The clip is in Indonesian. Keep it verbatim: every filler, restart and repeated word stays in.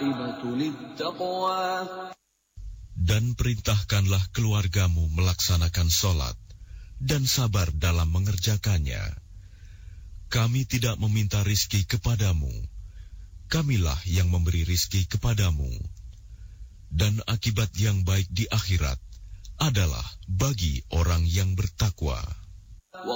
Dan perintahkanlah keluargamu melaksanakan sholat dan sabar dalam mengerjakannya. Kami tidak meminta rizki kepadamu, Kamilah yang memberi rizki kepadamu. Dan akibat yang baik di akhirat adalah bagi orang yang bertakwa.